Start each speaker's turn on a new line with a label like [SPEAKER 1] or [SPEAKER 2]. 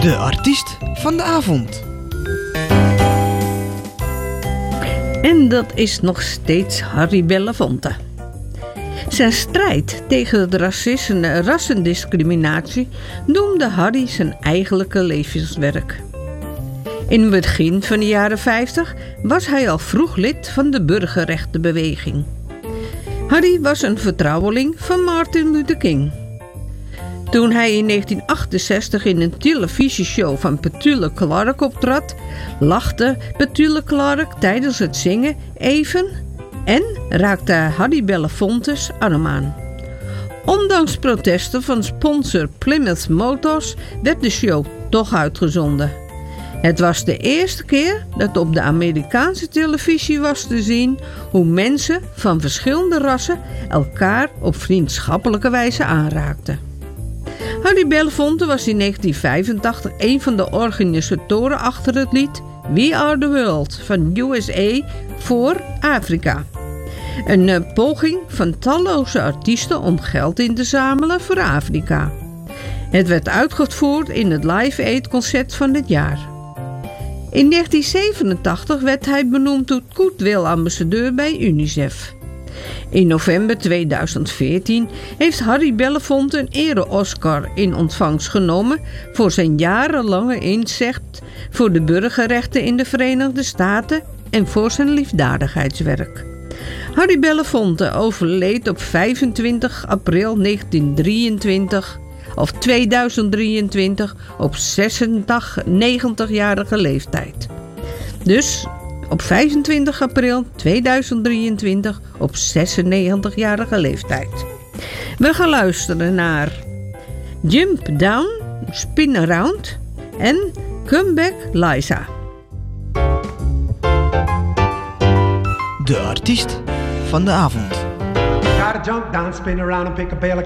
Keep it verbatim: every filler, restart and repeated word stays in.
[SPEAKER 1] De artiest van de avond.
[SPEAKER 2] En dat is nog steeds Harry Belafonte. Zijn strijd tegen het racisme en rassendiscriminatie noemde Harry zijn eigenlijke levenswerk. In het begin van de jaren vijftig was hij al vroeg lid van de burgerrechtenbeweging. Harry was een vertrouweling van Martin Luther King. Toen hij in negentien achtenzestig in een televisieshow van Petula Clark optrad, lachte Petula Clark tijdens het zingen even en raakte Harry Belafonte's arm aan. Ondanks protesten van sponsor Plymouth Motors werd de show toch uitgezonden. Het was de eerste keer dat op de Amerikaanse televisie was te zien hoe mensen van verschillende rassen elkaar op vriendschappelijke wijze aanraakten. Harry Belafonte was in negentien vijfentachtig een van de organisatoren achter het lied We Are The World van U S A voor Afrika. Een uh, poging van talloze artiesten om geld in te zamelen voor Afrika. Het werd uitgevoerd in het Live Aid concert van dit jaar. In negentien zevenentachtig werd hij benoemd tot Goodwill ambassadeur bij UNICEF. In november tweeduizend veertien heeft Harry Belafonte een ere-Oscar in ontvangst genomen voor zijn jarenlange inzet voor de burgerrechten in de Verenigde Staten en voor zijn liefdadigheidswerk. Harry Belafonte overleed op vijfentwintig april negentien drieëntwintig of tweeduizend drieëntwintig op zesennegentigjarige leeftijd. Dus op vijfentwintig april tweeduizend drieëntwintig op zesennegentigjarige leeftijd. We gaan luisteren naar Jump Down, Spin Around en Come Back Liza.
[SPEAKER 1] De artiest van de avond.
[SPEAKER 3] Gotta jump down, spin around and pick a bale of